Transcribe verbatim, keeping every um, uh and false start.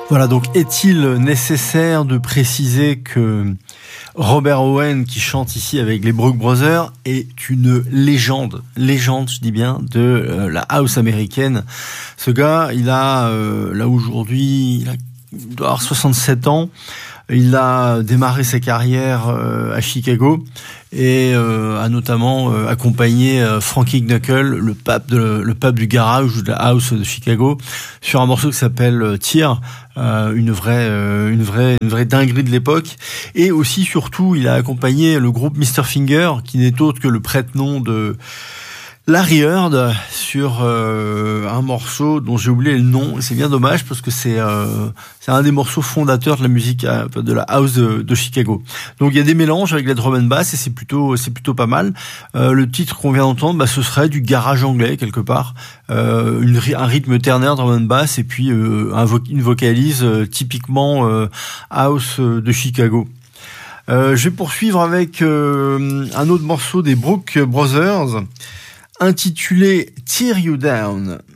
Voilà, donc est-il nécessaire de préciser que Robert Owen, qui chante ici avec les Brook Brothers, est une légende, légende, je dis bien, de euh, la house américaine. Ce gars, il a, euh, là aujourd'hui, il, a, il doit avoir soixante-sept ans. Il a démarré sa carrière euh, à Chicago et euh, a notamment euh, accompagné euh, Frankie Knuckle, le pape de le pape du garage ou de la house de Chicago, sur un morceau qui s'appelle euh, Tear, euh, une vraie euh, une vraie une vraie dinguerie de l'époque. Et aussi surtout, il a accompagné le groupe mister Finger, qui n'est autre que le prête-nom de Larry Heard, sur euh, un morceau dont j'ai oublié le nom. C'est bien dommage parce que c'est euh, c'est un des morceaux fondateurs de la musique de la house de, de Chicago. Donc il y a des mélanges avec la drum and bass et c'est plutôt c'est plutôt pas mal. Euh, le titre qu'on vient d'entendre, bah, ce serait du garage anglais quelque part, euh, une, un rythme ternaire drum and bass et puis euh, un vo- une vocalise euh, typiquement euh, house de Chicago. Euh, je vais poursuivre avec euh, un autre morceau des Brook Brothers, intitulé Tear You Down.